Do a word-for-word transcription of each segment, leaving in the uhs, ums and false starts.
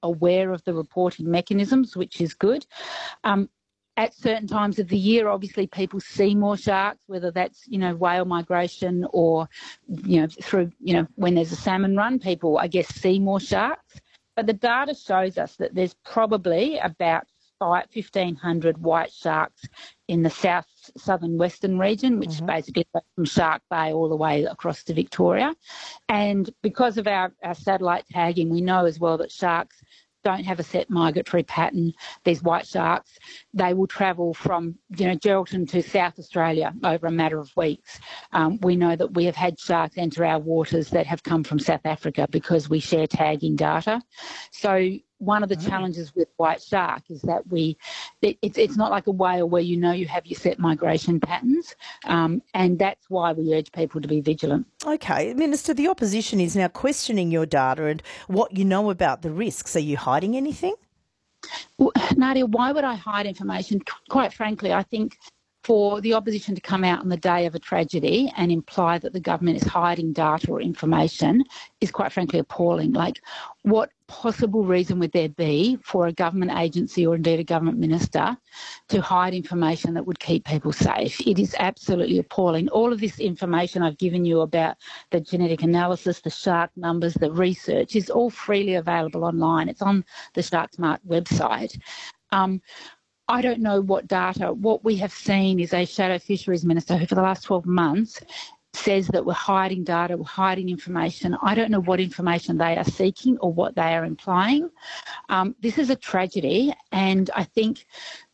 aware of the reporting mechanisms, which is good. Um, At certain times of the year, obviously, people see more sharks, whether that's, you know, whale migration or, you know, through, you know, when there's a salmon run, people, I guess, see more sharks. But the data shows us that there's probably about fifteen hundred white sharks in the south, southern western region, which mm-hmm. basically goes from Shark Bay all the way across to Victoria. And because of our, our satellite tagging, we know as well that sharks don't have a set migratory pattern. These white sharks, they will travel from, you know, Geraldton to South Australia over a matter of weeks. Um, we know that we have had sharks enter our waters that have come from South Africa because we share tagging data. So one of the oh. challenges with white shark is that we, it, it's, it's not like a whale where you know you have your set migration patterns, um, and that's why we urge people to be vigilant. Okay. Minister, the opposition is now questioning your data and what you know about the risks. Are you hiding anything? Well, Nadia, why would I hide information? Quite frankly, I think for the opposition to come out on the day of a tragedy and imply that the government is hiding data or information is quite frankly appalling. Like, what possible reason would there be for a government agency or indeed a government minister to hide information that would keep people safe? It is absolutely appalling. All of this information I've given you about the genetic analysis, the shark numbers, the research is all freely available online. It's on the SharkSmart website. Um, I don't know what data. What we have seen is a shadow fisheries minister who for the last twelve months says that we're hiding data, we're hiding information. I don't know what information they are seeking or what they are implying. Um, this is a tragedy, and I think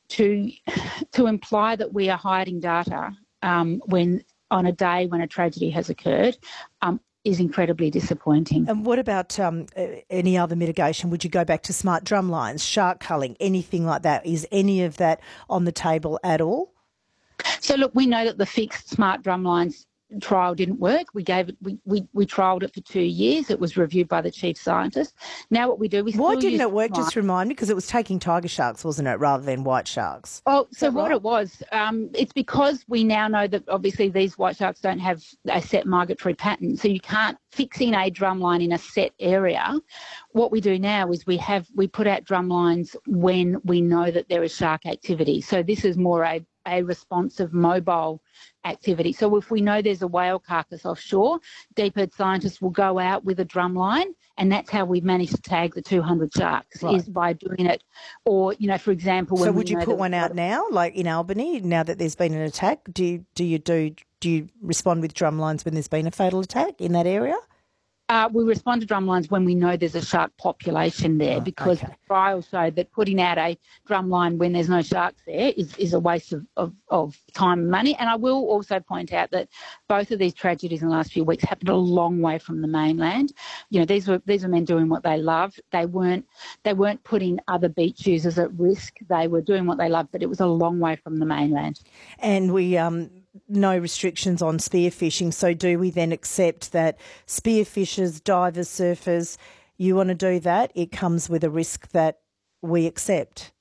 to to imply that we are hiding data um, when on a day when a tragedy has occurred um, is incredibly disappointing. And what about um, any other mitigation? Would you go back to smart drum lines, shark culling, anything like that? Is any of that on the table at all? So, look, we know that the fixed smart drum lines trial didn't work. We gave it. We, we, we trialled it for two years. It was reviewed by the chief scientist. Now what we do, we why still didn't use it work? smart. Just remind me, because it was taking tiger sharks, wasn't it, rather than white sharks? Oh, so what right? it was, um, it's because we now know that obviously these white sharks don't have a set migratory pattern, so you can't fixing a drum line in a set area. What we do now is we have we put out drum lines when we know that there is shark activity. So this is more a a responsive mobile activity. So if we know there's a whale carcass offshore, Deep Earth scientists will go out with a drum line, and that's how we've managed to tag the two hundred sharks, right. is by doing it. Or, you know, for example... So when would we you know put one out of, now, like in Albany, now that there's been an attack? Do you, do you do do you respond with drum lines when there's been a fatal attack in that area? Uh, we respond to drum lines when we know there's a shark population there, oh, because okay. the trials show that putting out a drum line when there's no sharks there is, is a waste of, of, of time and money. And I will also point out that both of these tragedies in the last few weeks happened a long way from the mainland. You know, these were these were men doing what they loved. They weren't they weren't putting other beach users at risk. They were doing what they loved, but it was a long way from the mainland. And we um. no restrictions on spearfishing. So do we then accept that spearfishers, divers, surfers, you want to do that, it comes with a risk that we accept?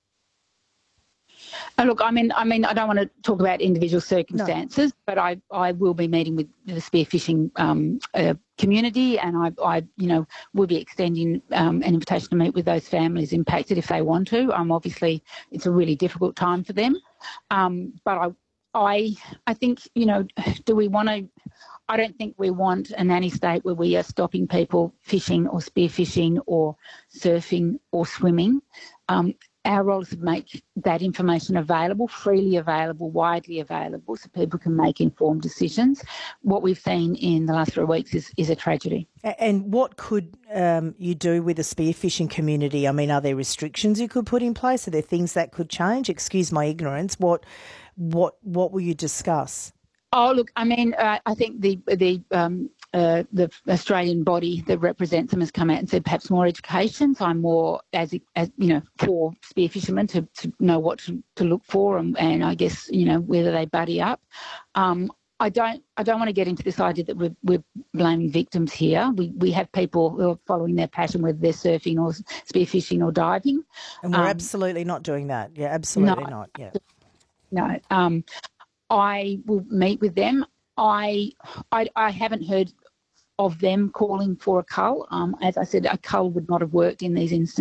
Oh, look, I mean, I mean, I don't want to talk about individual circumstances, no. but I, I will be meeting with the spearfishing um, uh, community, and I, I, you know, will be extending um, an invitation to meet with those families impacted if they want to. Um, obviously, it's a really difficult time for them, um, but I. I I think, you know, do we want to, I don't think we want a nanny state where we are stopping people fishing or spearfishing or surfing or swimming. Um, our role is to make that information available, freely available, widely available, so people can make informed decisions. What we've seen in the last three weeks is, is a tragedy. And what could um, you do with the spearfishing community? I mean, are there restrictions you could put in place? Are there things that could change? Excuse my ignorance. What what what will you discuss? Oh, look, I mean, uh, I think the the um, uh, the Australian body that represents them has come out and said perhaps more education. So I'm more, as, as you know, for spearfishermen to, to know what to, to look for, and, and I guess, you know, whether they buddy up. Um, I don't I don't want to get into this idea that we're, we're blaming victims here. We we have people who are following their passion, whether they're surfing or spearfishing or diving. And we're um, absolutely not doing that. Yeah, absolutely no, not. Yeah. No. Um, I will meet with them. I, I I haven't heard of them calling for a cull. Um, as I said, a cull would not have worked in these instances.